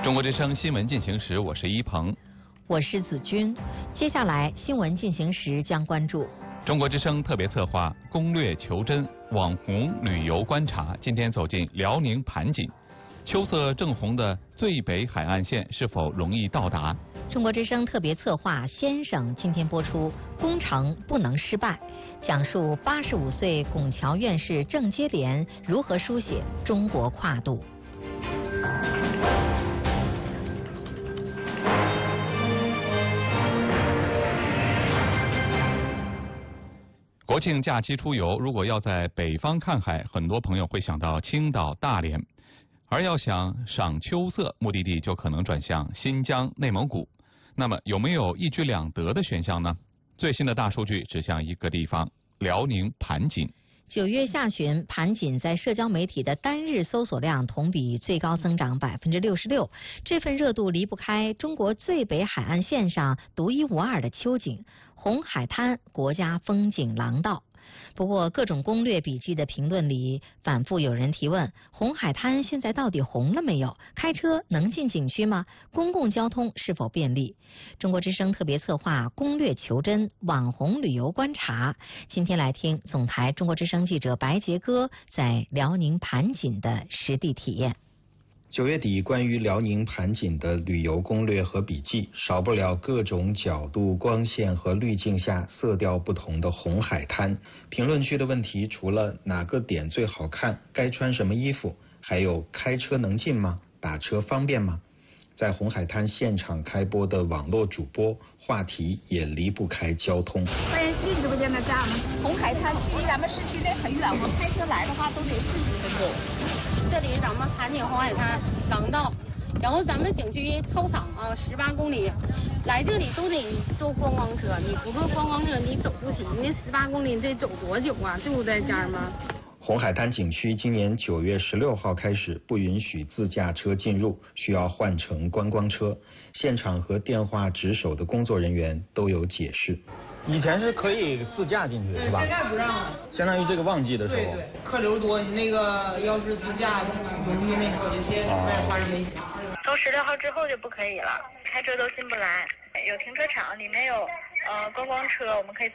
中国之声新闻进行时，我是一鹏， 我是子君。接下来新闻进行时将关注中国之声特别策划攻略求真网红旅游观察，今天走进辽宁盘锦，秋色正红的最北海岸线是否容易到达？ 中国之声特别策划先生今天播出工程不能失败，讲述85岁拱桥院士郑接连如何书写中国跨度。 国庆假期出游，如果要在北方看海，很多朋友会想到青岛、大连，而要想赏秋色，目的地就可能转向新疆、内蒙古。那么有没有一举两得的选项呢？最新的大数据指向一个地方——辽宁盘锦。 9月下旬，盘锦在社交媒体的单日搜索量同比最高增长66%，这份热度离不开中国最北海岸线上独一无二的秋景——红海滩国家风景廊道。不过，各种攻略笔记的评论里，反复有人提问：红海滩现在到底红了没有？开车能进景区吗？公共交通是否便利？中国之声特别策划攻略求真网红旅游观察，今天来听总台中国之声记者白杰哥在辽宁盘锦的实地体验。 9月底，关于辽宁盘锦的旅游攻略和笔记，少不了各种角度、光线和滤镜下色调不同的红海滩。评论区的问题除了哪个点最好看、该穿什么衣服，还有开车能进吗？打车方便吗？在红海滩现场开播的网络主播，话题也离不开交通。 欢迎进直播间的家人们。红海滩离咱们市区内很远，我开车来的话都得40分钟。 这里是咱们盘锦红海滩廊道，然后咱们景区操场18公里，来这里都得坐观光车，你不坐观光车你走不起，那18公里得走多久啊？对不对，家人们？ 红海滩景区今年9月16号开始不允许自驾车进入，需要换乘观光车。现场和电话值守的工作人员都有解释。 以前是可以自驾进去，是吧？ 现在不让了。 相当于这个旺季的时候。 对，客流多，你那个要是自驾容易那个有些发生危险。 从16号之后就不可以了，开车都进不来。有停车场，里面有观光车，我们可以